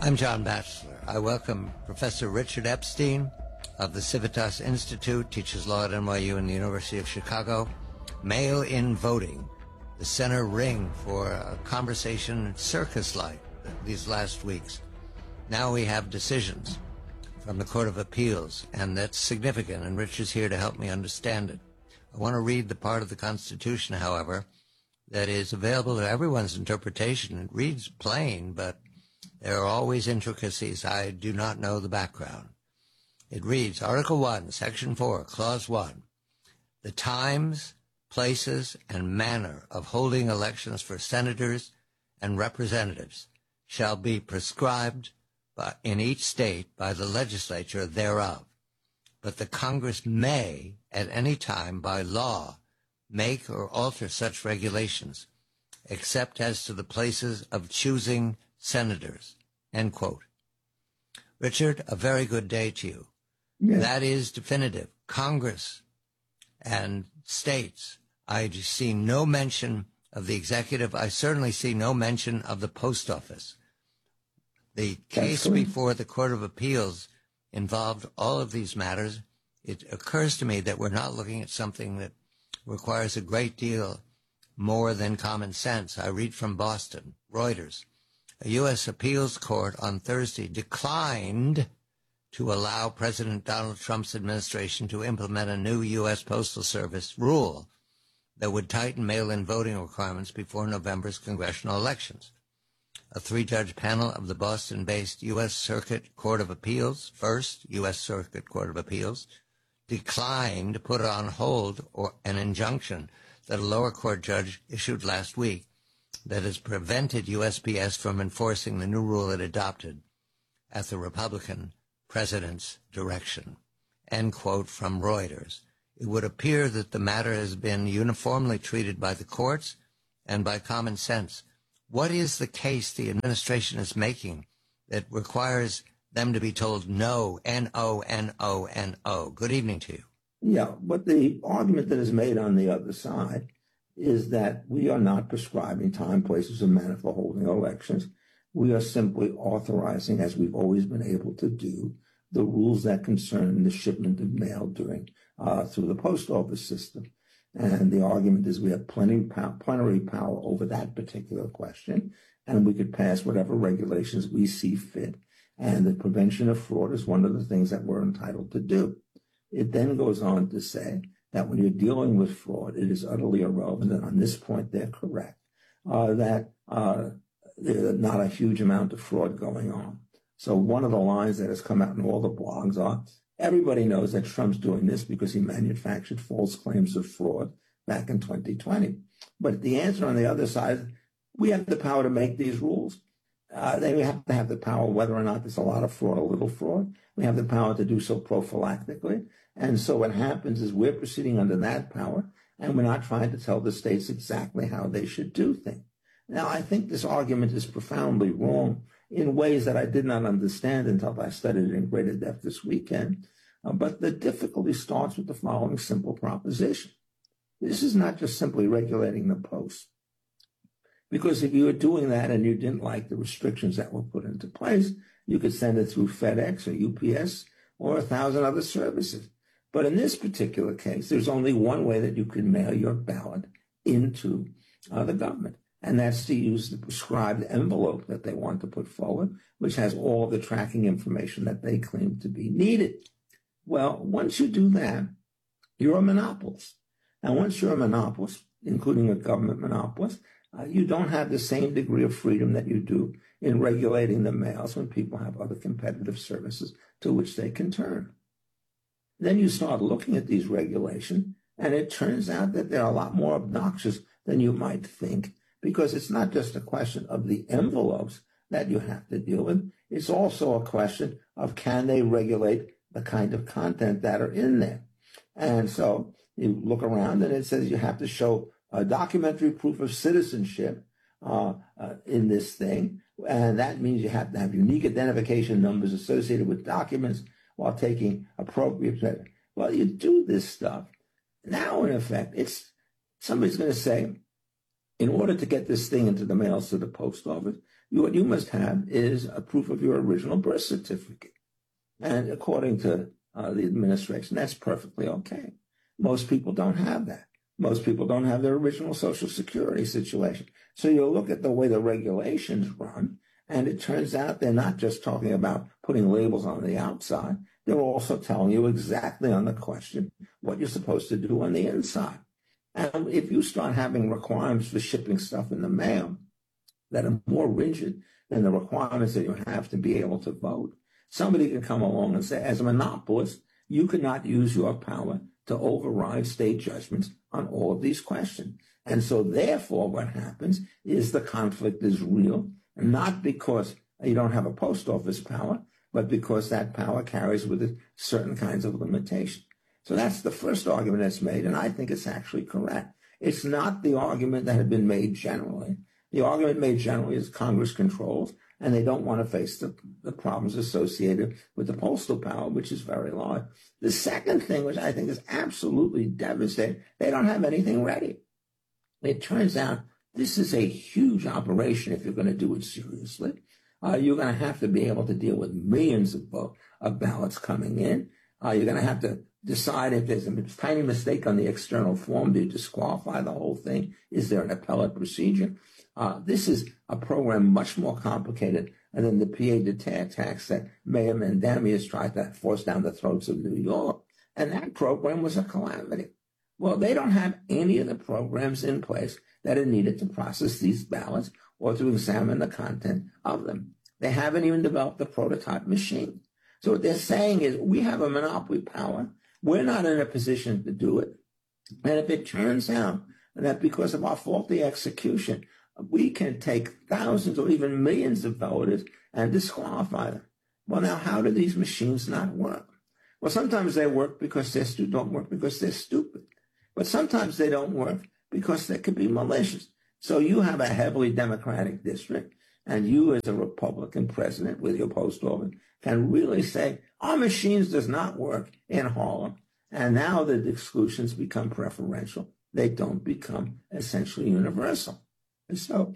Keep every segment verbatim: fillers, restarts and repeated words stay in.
I'm John Batchelor. I welcome Professor Richard Epstein of the Civitas Institute, teaches law at N Y U and the University of Chicago. Mail-in voting, the center ring for a conversation circus-like these last weeks. Now we have decisions from the Court of Appeals, and that's significant, and Rich is here to help me understand it. I want to read the part of the Constitution, however, that is available to everyone's interpretation. It reads plain, but there are always intricacies. I do not know the background. It reads, Article one, Section four, Clause one, the times, places, and manner of holding elections for senators and representatives shall be prescribed by, in each state by the legislature thereof. But the Congress may, at any time, by law, make or alter such regulations, except as to the places of choosing senators, end quote. Richard, a very good day to you. Yes. That is definitive. Congress and states, I see no mention of the executive. I certainly see no mention of the post office. The case before the Court of Appeals involved all of these matters. It occurs to me that we're not looking at something that requires a great deal more than common sense. I read from Boston, Reuters. A U S appeals court on Thursday declined to allow President Donald Trump's administration to implement a new U S Postal Service rule that would tighten mail-in voting requirements before November's congressional elections. A three-judge panel of the Boston-based U S Circuit Court of Appeals, first U S Circuit Court of Appeals, declined to put on hold or an injunction that a lower court judge issued last week that has prevented U S P S from enforcing the new rule it adopted at the Republican president's direction. End quote from Reuters. It would appear that the matter has been uniformly treated by the courts and by common sense. What is the case the administration is making that requires them to be told no, N O, N O, N O? Good evening to you. Yeah, but the argument that is made on the other side is that we are not prescribing time, places, and manner for holding elections. We are simply authorizing, as we've always been able to do, the rules that concern the shipment of mail during uh, through the post office system. And the argument is we have plenty, plenary power over that particular question, and we could pass whatever regulations we see fit. And the prevention of fraud is one of the things that we're entitled to do. It then goes on to say that when you're dealing with fraud, it is utterly irrelevant, and on this point they're correct, uh, that uh, there's not a huge amount of fraud going on. So one of the lines that has come out in all the blogs are, everybody knows that Trump's doing this because he manufactured false claims of fraud back in twenty twenty. But the answer on the other side, we have the power to make these rules. Uh, they have to have the power whether or not there's a lot of fraud, a little fraud. We have the power to do so prophylactically. And so what happens is we're proceeding under that power, and we're not trying to tell the states exactly how they should do things. Now, I think this argument is profoundly wrong in ways that I did not understand until I studied it in greater depth this weekend. Uh, but the difficulty starts with the following simple proposition. This is not just simply regulating the post. Because if you were doing that and you didn't like the restrictions that were put into place, you could send it through FedEx or U P S or a thousand other services. But in this particular case, there's only one way that you can mail your ballot into uh, the government, and that's to use the prescribed envelope that they want to put forward, which has all the tracking information that they claim to be needed. Well, once you do that, you're a monopolist. And once you're a monopolist, including a government monopolist, uh, you don't have the same degree of freedom that you do in regulating the mails when people have other competitive services to which they can turn. Then you start looking at these regulations, and it turns out that they're a lot more obnoxious than you might think, because it's not just a question of the envelopes that you have to deal with. It's also a question of, can they regulate the kind of content that are in there? And so you look around, and it says you have to show a documentary proof of citizenship uh, uh, in this thing. And that means you have to have unique identification numbers associated with documents while taking appropriate measures. Well, you do this stuff. Now, in effect, it's somebody's going to say, in order to get this thing into the mails to the post office, You, what you must have is a proof of your original birth certificate. And according to uh, the administration, that's perfectly okay. Most people don't have that. Most people don't have their original Social Security situation. So you look at the way the regulations run, and it turns out they're not just talking about putting labels on the outside. They're also telling you exactly on the question what you're supposed to do on the inside. And if you start having requirements for shipping stuff in the mail that are more rigid than the requirements that you have to be able to vote, somebody can come along and say, as a monopolist, you cannot use your power to override state judgments on all of these questions. And so therefore what happens is the conflict is real, not because you don't have a post office power, but because that power carries with it certain kinds of limitation. So that's the first argument that's made, and I think it's actually correct. It's not the argument that had been made generally. The argument made generally is Congress controls, and they don't want to face the, the problems associated with the postal power, which is very large. The second thing, which I think is absolutely devastating, they don't have anything ready. It turns out this is a huge operation if you're going to do it seriously. Uh, you're going to have to be able to deal with millions of, of ballots coming in. Uh, you're going to have to decide if there's a tiny mistake on the external form. Do you disqualify the whole thing? Is there an appellate procedure? Uh, this is a program much more complicated than the P A de terre tax that Mayor Mamdani has tried to force down the throats of New York. And that program was a calamity. Well, they don't have any of the programs in place that are needed to process these ballots or to examine the content of them. They haven't even developed the prototype machine. So what they're saying is we have a monopoly power. We're not in a position to do it. And if it turns out that because of our faulty execution, we can take thousands or even millions of voters and disqualify them. Well, now, how do these machines not work? Well, sometimes they work because they're stu- don't work because they're stupid. But sometimes they don't work because they could be malicious. So you have a heavily Democratic district, and you as a Republican president with your post office can really say, our machines does not work in Harlem. And now the exclusions become preferential. They don't become essentially universal. And so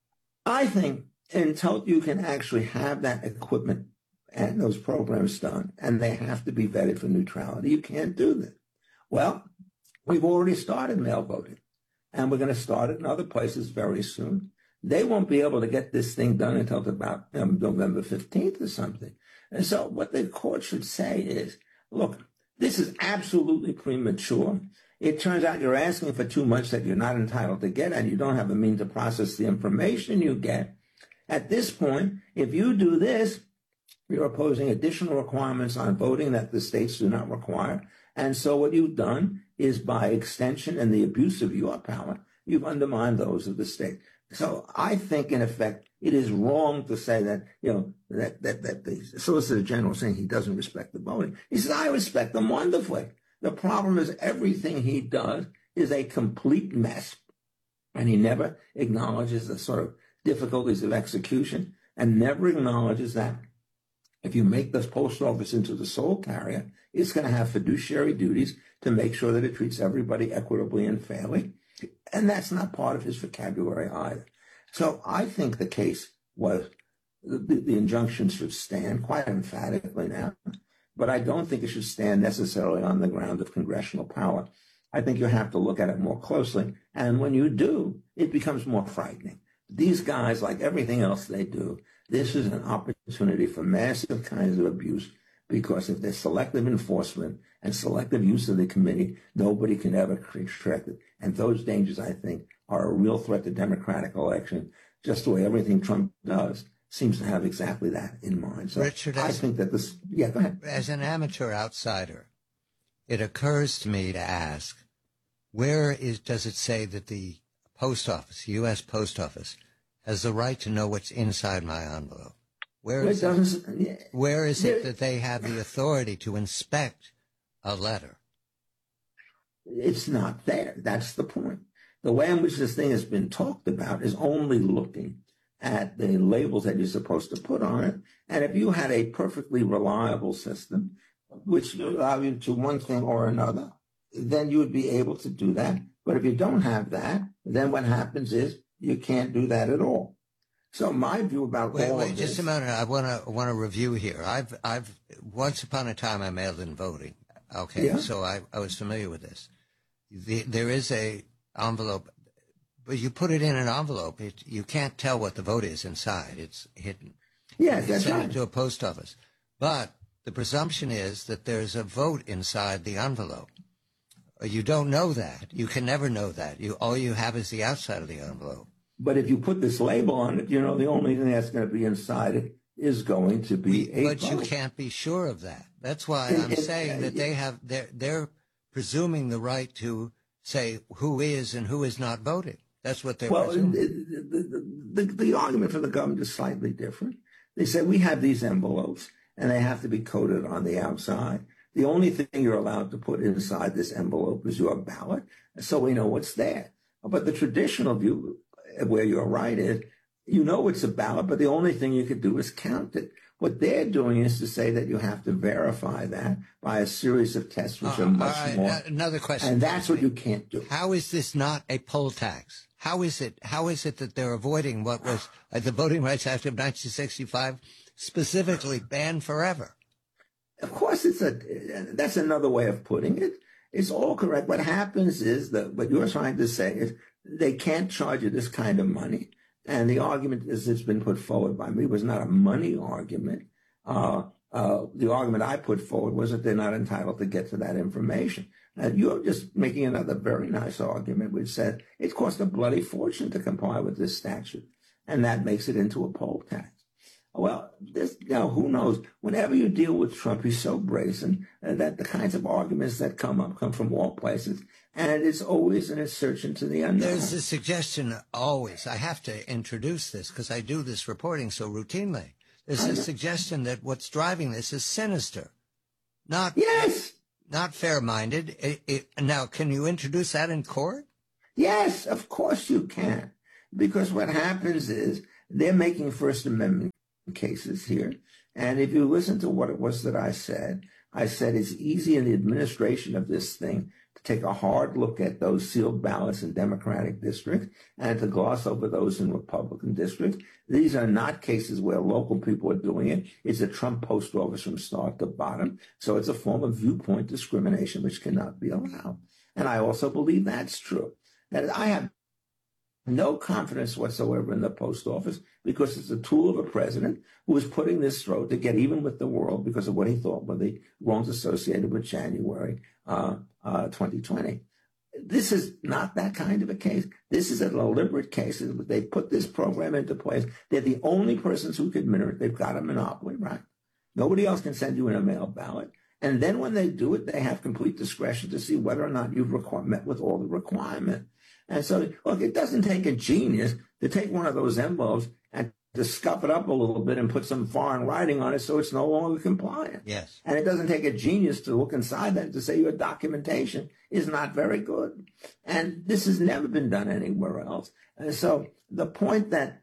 I think until you can actually have that equipment and those programs done, and they have to be vetted for neutrality, you can't do that. Well, we've already started mail voting, and we're going to start it in other places very soon. They won't be able to get this thing done until about um, November fifteenth or something. And so what the court should say is, look, this is absolutely premature. It turns out you're asking for too much that you're not entitled to get, and you don't have a means to process the information you get. At this point, if you do this, you're imposing additional requirements on voting that the states do not require. And so what you've done is, by extension and the abuse of your power, you've undermined those of the state. So I think, in effect, it is wrong to say that, you know, that, that, that the Solicitor General is saying he doesn't respect the voting. He says, I respect them wonderfully. The problem is everything he does is a complete mess, and he never acknowledges the sort of difficulties of execution, and never acknowledges that if you make the post office into the sole carrier, it's going to have fiduciary duties to make sure that it treats everybody equitably and fairly. And that's not part of his vocabulary either. So I think the case was, the, the injunction should stand quite emphatically now, but I don't think it should stand necessarily on the ground of congressional power. I think you have to look at it more closely. And when you do, it becomes more frightening. These guys, like everything else they do, this is an opportunity for massive kinds of abuse, because if there's selective enforcement and selective use of the committee, nobody can ever correct it. And those dangers, I think, are a real threat to democratic election, just the way everything Trump does seems to have exactly that in mind. So Richard, I as, think that this, yeah, go ahead. As an amateur outsider, it occurs to me to ask, where is does it say that the post office, U S Post Office, has the right to know what's inside my envelope? Where is, it it, where is it that they have the authority to inspect a letter? It's not there. That's the point. The way in which this thing has been talked about is only looking at the labels that you're supposed to put on it. And if you had a perfectly reliable system, which allow you to one thing or another, then you would be able to do that. But if you don't have that, then what happens is you can't do that at all. So my view about wait, all wait, of just this, a minute. I want to want to review here. I've I've once upon a time I mailed in voting. Okay, yeah. so I, I was familiar with this. The, there is a envelope, but you put it in an envelope. It, you can't tell what the vote is inside. It's hidden. Yes, You that's send right. it to a post office, but the presumption is that there's a vote inside the envelope. You don't know that. You can never know that. You all you have is the outside of the envelope. But if you put this label on it, you know, the only thing that's going to be inside it is going to be We, a but vote. you can't be sure of that. That's why And- I'm and, saying uh, that they have they're they're presuming the right to say who is and who is not voting. That's what they're Well, presuming. the, the, the, the argument for the government is slightly different. They say we have these envelopes and they have to be coded on the outside. The only thing you're allowed to put inside this envelope is your ballot, so we know what's there. But the traditional view, where you're right, is you know it's a ballot, but the only thing you could do is count it. What they're doing is to say that you have to verify that by a series of tests, which Uh, are much all right, more. uh, another question. And that's what you can't do. How is this not a poll tax? How is it? How is it that they're avoiding what was uh, the Voting Rights Act of nineteen sixty-five specifically banned forever? Of course, it's a. That's another way of putting it. It's all correct. What happens is that what you're trying to say is they can't charge you this kind of money. And the argument, as it's been put forward by me, was not a money argument. Uh, uh, the argument I put forward was that they're not entitled to get to that information. And you're just making another very nice argument, which said it cost a bloody fortune to comply with this statute, and that makes it into a poll tax. Well, this, you know, who knows? Whenever you deal with Trump, he's so brazen uh, that the kinds of arguments that come up come from all places, and it's always an assertion to the unknown. There's a suggestion always. I have to introduce this because I do this reporting so routinely. There's a suggestion that what's driving this is sinister, not Yes, not fair-minded. It, it, now, can you introduce that in court? yes, of course you can, because what happens is they're making First Amendment cases here. And if you listen to what it was that I said, I said it's easy in the administration of this thing to take a hard look at those sealed ballots in Democratic districts and to gloss over those in Republican districts. These are not cases where local people are doing it. It's a Trump post office from start to bottom. So it's a form of viewpoint discrimination which cannot be allowed. And I also believe that's true. And I have no confidence whatsoever in the post office because it's a tool of a president who is putting this throat to get even with the world because of what he thought were the wrongs associated with January uh, uh, twenty twenty. This is not that kind of a case. This is a deliberate case. They put this program into place. They're the only persons who can administer it. They've got a monopoly, right? Nobody else can send you in a mail ballot. And then when they do it, they have complete discretion to see whether or not you've requ- met with all the requirements. And so, look, it doesn't take a genius to take one of those envelopes and to scuff it up a little bit and put some foreign writing on it so it's no longer compliant. Yes. And it doesn't take a genius to look inside that and to say your documentation is not very good. And this has never been done anywhere else. And so the point that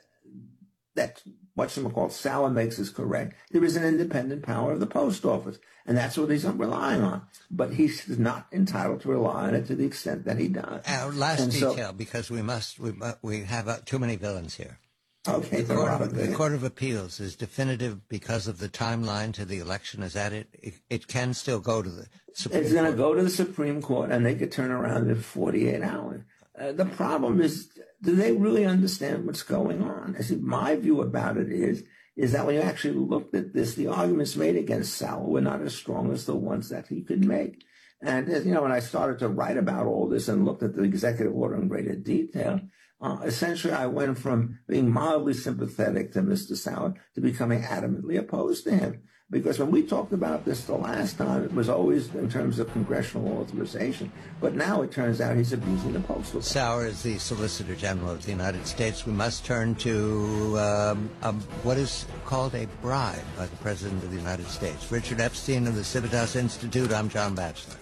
that whatchamacallit Sauer makes is correct. There is an independent power of the post office, and that's what he's relying on. But he's not entitled to rely on it to the extent that he does. Our last And detail, so, because we must, we mu- we have uh, too many villains here. okay, The there Court, are of, the others. Court of Appeals is definitive because of the timeline to the election. Is that it? It, it can still go to the Supreme It's going to Court. go to the Supreme Court, and they could turn around in forty-eight hours. Uh, the problem is, do they really understand what's going on? I see, my view about it is, is that when you actually looked at this, the arguments made against Sauer were not as strong as the ones that he could make. And, as you know, when I started to write about all this and looked at the executive order in greater detail, uh, essentially I went from being mildly sympathetic to Mister Sauer to becoming adamantly opposed to him. Because when we talked about this the last time, it was always in terms of congressional authorization. But now it turns out he's abusing the postal law. Sauer is the Solicitor General of the United States. We must turn to um, um, what is called a bribe by the President of the United States. Richard Epstein of the Civitas Institute. I'm John Batchelor.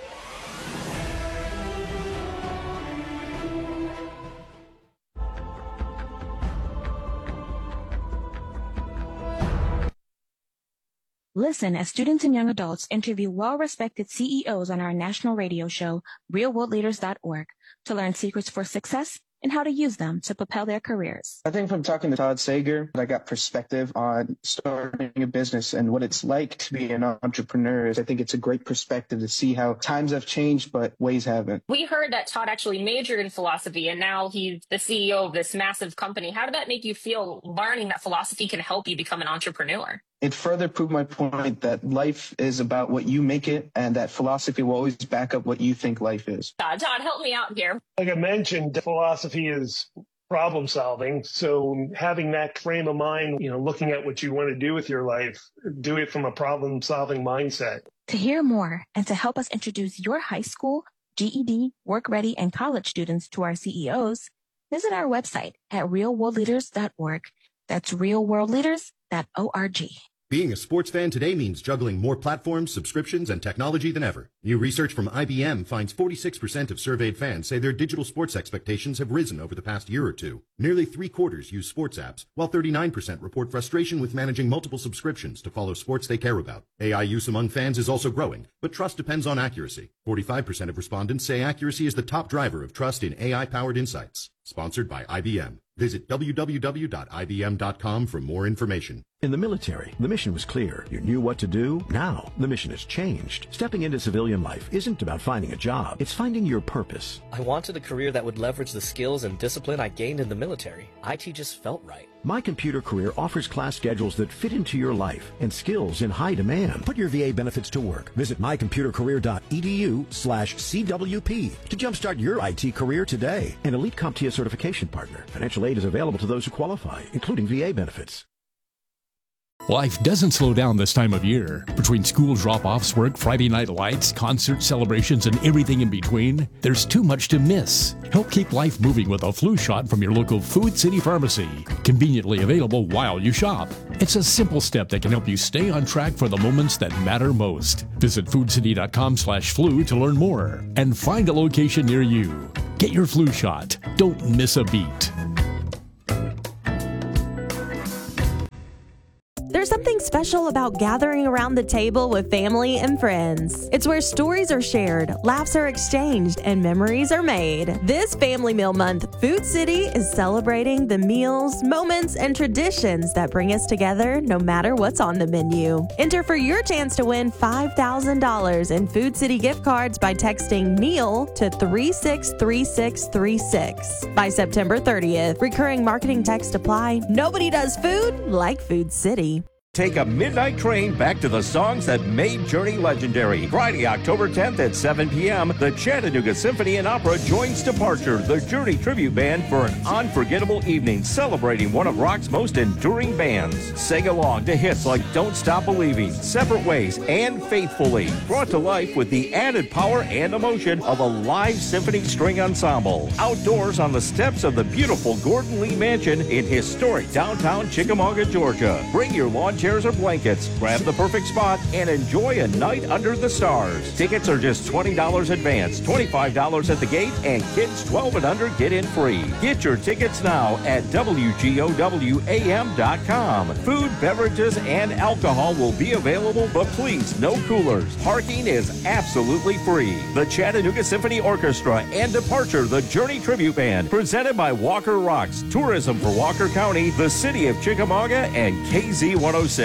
Listen as students and young adults interview well-respected C E Os on our national radio show, real world leaders dot org, to learn secrets for success and how to use them to propel their careers. I think from talking to Todd Sager, I got perspective on starting a business and what it's like to be an entrepreneur. I think it's a great perspective to see how times have changed, but ways haven't. We heard that Todd actually majored in philosophy, and now he's the C E O of this massive company. How did that make you feel, learning that philosophy can help you become an entrepreneur? It further proved my point that life is about what you make it, and that philosophy will always back up what you think life is. Uh, Todd, help me out here. Like I mentioned, philosophy is problem solving. So having that frame of mind, you know, looking at what you want to do with your life, do it from a problem solving mindset. To hear more and to help us introduce your high school, G E D, work ready, and college students to our C E Os, visit our website at real world leaders dot org. That's real world leaders dot org. Being a sports fan today means juggling more platforms, subscriptions, and technology than ever. New research from I B M finds forty-six percent of surveyed fans say their digital sports expectations have risen over the past year or two. Nearly three quarters use sports apps, while thirty-nine percent report frustration with managing multiple subscriptions to follow sports they care about. A I use among fans is also growing, but trust depends on accuracy. forty-five percent of respondents say accuracy is the top driver of trust in A I-powered insights. Sponsored by I B M. Visit w w w dot i b m dot com for more information. In the military, the mission was clear. You knew what to do. Now, the mission has changed. Stepping into civilian life isn't about finding a job. It's finding your purpose. I wanted a career that would leverage the skills and discipline I gained in the military. I T just felt right. My Computer Career offers class schedules that fit into your life and skills in high demand. Put your V A benefits to work. Visit my computer career dot e d u slash c w p to jumpstart your I T career today. An Elite CompTIA certification partner. Financial aid is available to those who qualify, including V A benefits. Life doesn't slow down this time of year. Between school drop-offs, work, Friday night lights, concert celebrations, and everything in between, there's too much to miss. Help keep life moving with a flu shot from your local Food City Pharmacy. Conveniently available while you shop. It's a simple step that can help you stay on track for the moments that matter most. Visit food city dot com slash flu to learn more and find a location near you. Get your flu shot. Don't miss a beat. There's something special about gathering around the table with family and friends. It's where stories are shared, laughs are exchanged, and memories are made. This Family Meal Month, Food City is celebrating the meals, moments, and traditions that bring us together no matter what's on the menu. Enter for your chance to win five thousand dollars in Food City gift cards by texting MEAL to three six three six three six. By September thirtieth, recurring marketing text apply. Nobody does food like Food City. Take a midnight train back to the songs that made Journey legendary. Friday, October tenth at seven p.m., the Chattanooga Symphony and Opera joins Departure, the Journey tribute band, for an unforgettable evening celebrating one of rock's most enduring bands. Sing along to hits like Don't Stop Believing, Separate Ways, and Faithfully, brought to life with the added power and emotion of a live symphony string ensemble. Outdoors on the steps of the beautiful Gordon Lee Mansion in historic downtown Chickamauga, Georgia. Bring your lawn chairs or blankets, grab the perfect spot, and enjoy a night under the stars. Tickets are just twenty dollars advance, twenty-five dollars at the gate, and kids twelve and under get in free. Get your tickets now at w g o w a m dot com. Food, beverages, and alcohol will be available, but please, no coolers. Parking is absolutely free. The Chattanooga Symphony Orchestra and Departure, the Journey Tribute Band, presented by Walker Rocks, Tourism for Walker County, the City of Chickamauga, and K Z one oh six.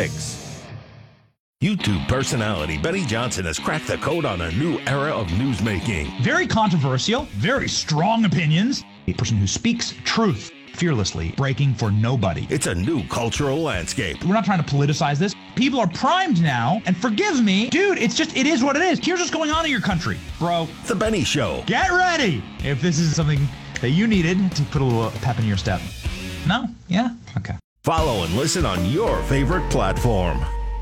YouTube personality Benny Johnson has cracked the code on a new era of newsmaking. Very controversial, very strong opinions. A person who speaks truth fearlessly, breaking for nobody. It's a new cultural landscape. We're not trying to politicize this. People are primed now, and forgive me, dude, it's just, it is what it is. Here's what's going on in your country, bro. The Benny Show. Get ready if this is something that you needed to put a little pep in your step. No? Yeah? Okay. Follow and listen on your favorite platform.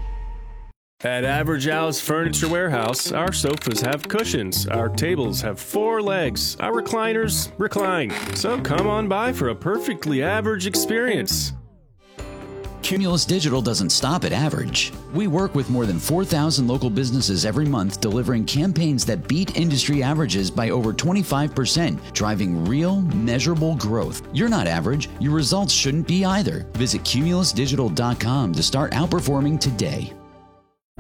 At Average Al's Furniture Warehouse, our sofas have cushions, our tables have four legs, our recliners recline. So come on by for a perfectly average experience. Cumulus Digital doesn't stop at average. We work with more than four thousand local businesses every month, delivering campaigns that beat industry averages by over twenty-five percent, driving real, measurable growth. You're not average. Your results shouldn't be either. Visit cumulus digital dot com to start outperforming today.